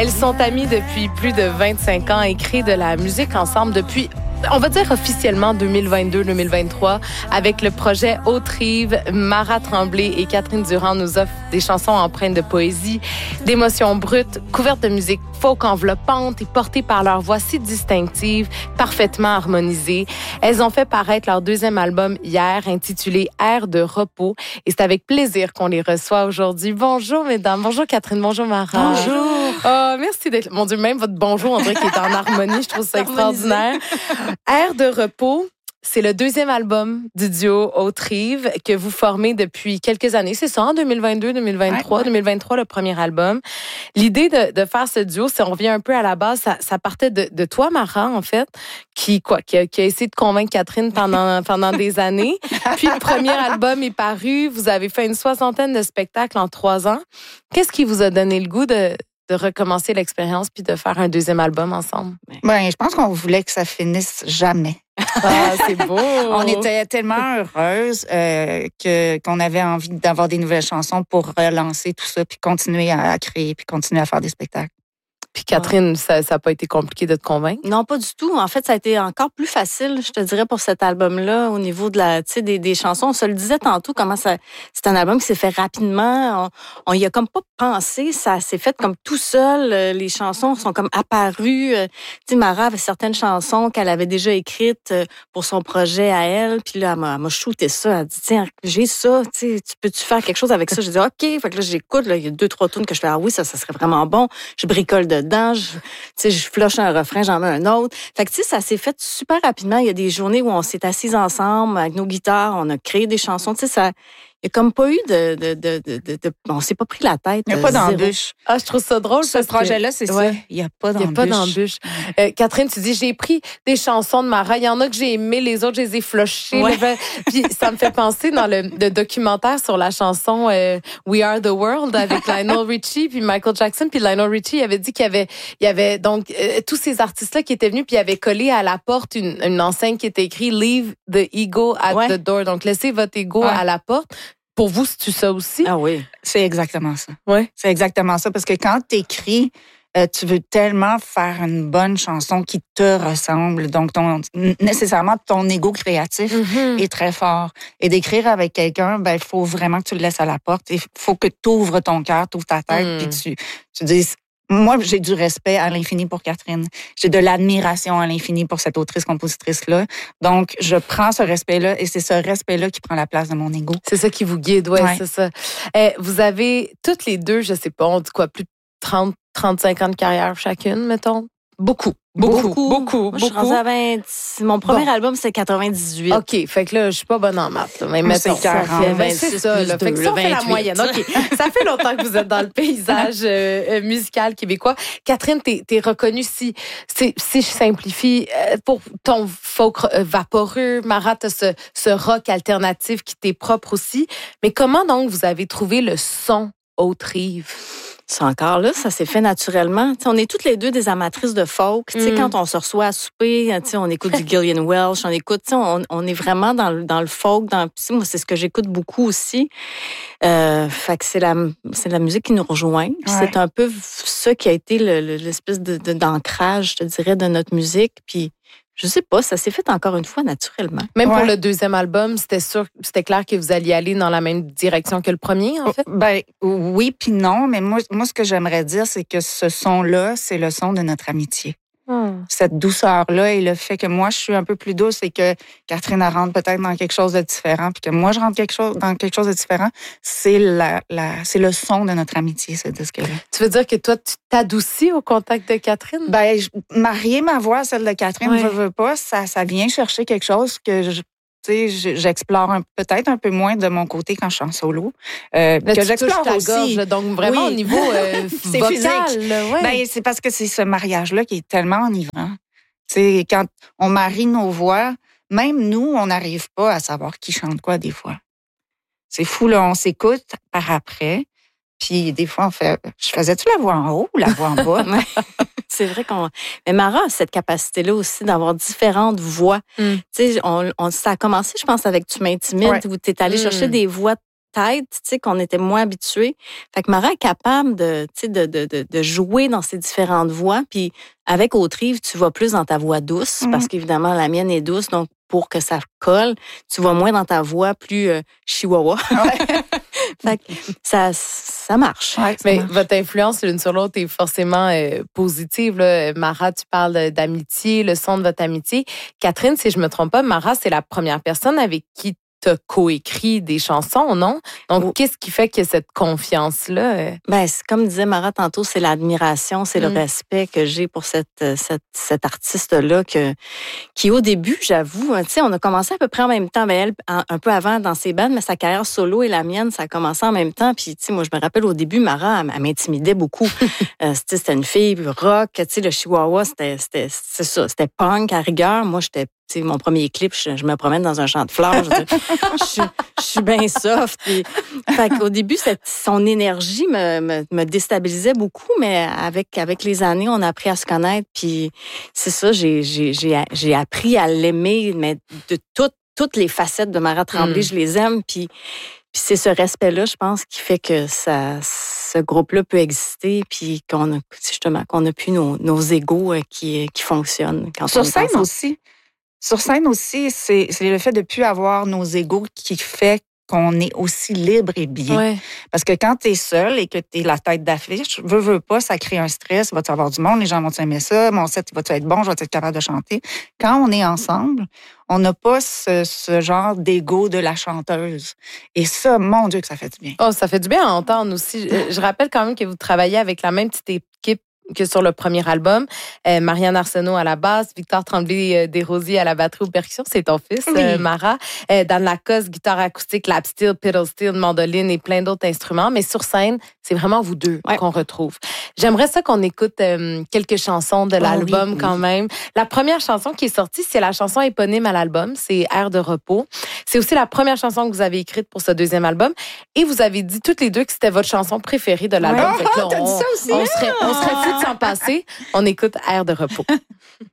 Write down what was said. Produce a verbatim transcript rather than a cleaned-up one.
Elles sont amies depuis plus de vingt-cinq ans et créent de la musique ensemble depuis, on va dire officiellement deux mille vingt-deux deux mille vingt-trois, avec le projet Haute-Rive. Mara Tremblay et Catherine Durand nous offrent des chansons empreintes de poésie, d'émotions brutes, couvertes de musique folk enveloppante et portées par leur voix si distinctive, parfaitement harmonisée. Elles ont fait paraître leur deuxième album hier, intitulé Air de repos, et c'est avec plaisir qu'on les reçoit aujourd'hui. Bonjour mesdames, bonjour Catherine, bonjour Mara. Bonjour. Oh, merci d'être... Mon Dieu, même votre bonjour, on dirait qu'il est en harmonie, je trouve ça extraordinaire. Air de repos, c'est le deuxième album du duo Haute-Rive que vous formez depuis quelques années. C'est ça, en deux mille vingt-deux deux mille vingt-trois. Ouais, ouais. deux mille vingt-trois, le premier album. L'idée de, de faire ce duo, si on revient un peu à la base, ça, ça partait de, de toi, Mara, en fait, qui, quoi, qui, a, qui a essayé de convaincre Catherine pendant, pendant des années. Puis le premier album est paru. Vous avez fait une soixantaine de spectacles en trois ans. Qu'est-ce qui vous a donné le goût de... de recommencer l'expérience puis de faire un deuxième album ensemble? Ben, je pense qu'on voulait que ça finisse jamais. Ah, c'est beau! On était tellement heureuses euh, que, qu'on avait envie d'avoir des nouvelles chansons pour relancer tout ça, puis continuer à, à créer, puis continuer à faire des spectacles. Puis Catherine, ça n'a pas été compliqué de te convaincre? Non, pas du tout. En fait, ça a été encore plus facile, je te dirais, pour cet album-là, au niveau de la, tu sais, des, des chansons. On se le disait tantôt, comment ça, c'est un album qui s'est fait rapidement. On, on y a comme pas pensé. Ça s'est fait comme tout seul. Les chansons sont comme apparues. Tu sais, Mara avait certaines chansons qu'elle avait déjà écrites pour son projet à elle. Puis là, elle m'a, elle m'a shooté ça. Elle a dit, tiens, j'ai ça. Tu sais, tu peux-tu faire quelque chose avec ça? J'ai dit, OK. Fait que là, j'écoute. Là, il y a deux, trois tunes que je fais, ah oui, ça, ça serait vraiment bon. Je bricole de dedans, je, tu sais, je flush un refrain, j'en mets un autre. Fait que, tu sais, ça s'est fait super rapidement. Il y a des journées où on s'est assis ensemble avec nos guitares, on a créé des chansons. Tu sais, ça, il n'y a comme pas eu de, de, de, de, de, de on s'est pas pris la tête. Il n'y a pas d'embûche. Ah, je trouve ça drôle. Ce projet-là, c'est ouais, ça. Il n'y a pas d'embûche. Il n'y a pas d'embûche. Euh, Catherine, tu dis, j'ai pris des chansons de Mara. Il y en a que j'ai aimées, les autres, je les ai flushées. Ouais. Puis ça me fait penser dans le, le documentaire sur la chanson euh, We Are the World avec Lionel Richie puis Michael Jackson. Puis Lionel Richie, il avait dit qu'il y avait, il y avait donc euh, tous ces artistes-là qui étaient venus puis il avait collé à la porte une, une enseigne qui était écrite Leave the ego at ouais. the door. Donc, laissez votre ego ouais. à la porte. Pour vous, c'est-tu ça aussi? Ah oui, c'est exactement ça. Oui. C'est exactement ça, parce que quand tu écris, euh, tu veux tellement faire une bonne chanson qui te ressemble. Donc, ton, nécessairement, ton ego créatif mm-hmm. est très fort. Et d'écrire avec quelqu'un, ben, il faut vraiment que tu le laisses à la porte. Il faut que tu ouvres ton cœur, tu ouvres ta tête, mm. puis tu, tu dises... Moi, j'ai du respect à l'infini pour Catherine. J'ai de l'admiration à l'infini pour cette autrice-compositrice-là. Donc, je prends ce respect-là et c'est ce respect-là qui prend la place de mon ego. C'est ça qui vous guide, ouais, ouais. c'est ça. Eh, vous avez toutes les deux, je sais pas, on dit quoi, plus de trente, trente-cinq ans de carrière chacune, mettons? Beaucoup. Beaucoup, beaucoup. beaucoup Moi, je suis rendue à vingt... Mon premier bon. album, c'est quatre-vingt-dix-huit. OK, fait que là, je suis pas bonne en maths. Là, mais mettons, c'est quarante. Ça fait, c'est ça, là. Fait que ça, on fait la moyenne. OK, ça fait longtemps que vous êtes dans le paysage euh, musical québécois. Catherine, t'es, t'es reconnue si, si, si je simplifie, euh, pour ton folk euh, vaporeux. Mara, t'as ce, ce rock alternatif qui t'est propre aussi. Mais comment donc vous avez trouvé le son Haute-Rive? C'est encore là, ça s'est fait naturellement. T'sais, on est toutes les deux des amatrices de folk. Mm. Quand on se reçoit à souper, on écoute du Gillian Welch, on écoute, on, on est vraiment dans le, dans le folk. Dans, moi, c'est ce que j'écoute beaucoup aussi. Euh, fait que c'est la, c'est la musique qui nous rejoint. Ouais. C'est un peu ça qui a été le, le, l'espèce de, de, d'ancrage, je te dirais, de notre musique. Puis je sais pas, ça s'est fait encore une fois naturellement. Même ouais. pour le deuxième album, c'était sûr, c'était clair que vous alliez aller dans la même direction que le premier, en fait? Ben oui, puis non, mais moi, moi, ce que j'aimerais dire, c'est que ce son-là, c'est le son de notre amitié. Hmm. Cette douceur-là et le fait que moi, je suis un peu plus douce et que Catherine rentre peut-être dans quelque chose de différent, puis que moi, je rentre quelque chose, dans quelque chose de différent, c'est, la, la, c'est le son de notre amitié, ce disque-là. Tu veux dire que toi, tu t'adoucis au contact de Catherine? Ben, je, marier ma voix à celle de Catherine, ouais. je veux pas, ça, ça vient chercher quelque chose que je... Tu sais, j'explore un, peut-être un peu moins de mon côté quand je suis en solo. Euh, là, que tu j'explore ta aussi. Gorge, donc vraiment oui. au niveau euh, c'est vocal. Physique. Ouais. Ben, c'est parce que c'est ce mariage-là qui est tellement enivrant. Tu sais, quand on marie nos voix, même nous, on n'arrive pas à savoir qui chante quoi des fois. C'est fou, là, on s'écoute par après. Puis des fois, on fait, je faisais-tu la voix en haut ou la voix en bas? C'est vrai qu'on... Mais Mara a cette capacité-là aussi d'avoir différentes voix. Mm. Tu sais, on, on, ça a commencé, je pense, avec Tu m'intimides, ouais. où tu es allé mm. chercher des voix tête, tu sais, qu'on était moins habitués. Fait que Mara est capable de, tu sais, de, de, de, de jouer dans ces différentes voix. Puis avec Autrive, tu vas plus dans ta voix douce, mm-hmm. parce qu'évidemment, la mienne est douce. Donc, pour que ça colle, tu vas moins dans ta voix plus euh, chihuahua. Ouais. Fait que ça, ça marche. Ouais, ça Mais marche. Votre influence l'une sur l'autre est forcément euh, positive. Là. Mara, tu parles d'amitié, le son de votre amitié. Catherine, si je me trompe pas, Mara, c'est la première personne avec qui tu as coécrit des chansons, non? Donc, oh. qu'est-ce qui fait que cette confiance-là? Ben, c'est, comme disait Mara tantôt, c'est l'admiration, c'est mm. le respect que j'ai pour cette, cette, cette artiste-là que, qui, au début, j'avoue, tu sais, on a commencé à peu près en même temps, ben, elle, un, un peu avant dans ses bandes, mais sa carrière solo et la mienne, ça a commencé en même temps. Puis, tu sais, moi, je me rappelle au début, Mara, elle, elle m'intimidait beaucoup. euh, c'était une fille rock, tu sais, le chihuahua, c'était, c'était, c'est ça, c'était punk à rigueur. Moi, j'étais C'est mon premier clip, je, je me promène dans un champ de fleurs. Je, je, je suis bien soft. Et, fait qu'au début, cette, son énergie me, me, me déstabilisait beaucoup, mais avec, avec les années, on a appris à se connaître. Puis c'est ça, j'ai, j'ai, j'ai, j'ai appris à l'aimer, mais de toutes, toutes les facettes de Mara Tremblay, mm. je les aime. Puis, puis c'est ce respect-là, je pense, qui fait que ça, ce groupe-là peut exister, puis qu'on a, justement, qu'on a plus nos, nos égos qui, qui fonctionnent. Quand Sur on scène ensemble. aussi. Sur scène aussi, c'est, c'est le fait de ne plus avoir nos égos qui fait qu'on est aussi libre et bien. Ouais. Parce que quand tu es seul et que tu es la tête d'affiche, veux, veux pas, ça crée un stress. Va-tu avoir du monde? Les gens vont aimer ça? Mon set, va-tu être bon? Je vais être capable de chanter? Quand on est ensemble, on n'a pas ce, ce genre d'ego de la chanteuse. Et ça, mon Dieu, que ça fait du bien. Oh, ça fait du bien à entendre aussi. Je, je rappelle quand même que vous travaillez avec la même petite équipe que sur le premier album. Euh, Marianne Arsenault à la basse, Victor Tremblay-Desrosiers à la batterie ou percussion, c'est ton fils, oui. euh, Mara. Euh, Dan Lacoste, guitare acoustique, lap steel, pedal steel, mandoline et plein d'autres instruments. Mais sur scène, c'est vraiment vous deux ouais. qu'on retrouve. J'aimerais ça qu'on écoute euh, quelques chansons de l'album oh, oui, quand oui. même. La première chanson qui est sortie, c'est la chanson éponyme à l'album, c'est Air de repos. C'est aussi la première chanson que vous avez écrite pour ce deuxième album. Et vous avez dit toutes les deux que c'était votre chanson préférée de l'album. Ouais. Oh, là, t'as on, dit ça aussi? On serait, on serait fous de s'en passer. On écoute Air de repos.